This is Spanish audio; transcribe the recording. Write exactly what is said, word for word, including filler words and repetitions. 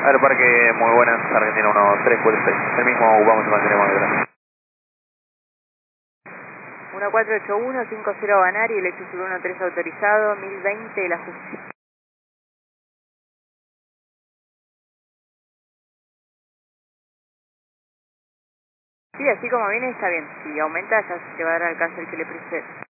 Aeroparque, muy buenas, Argentina uno tres cuatro seis. El mismo ocupamos y mantenemos atrás. uno cuatro ocho uno cinco cero Banari, Electricity uno tres autorizado, mil veinte el ajuste. Sí, así como viene está bien. Si aumenta ya se va a dar alcance el que le precede.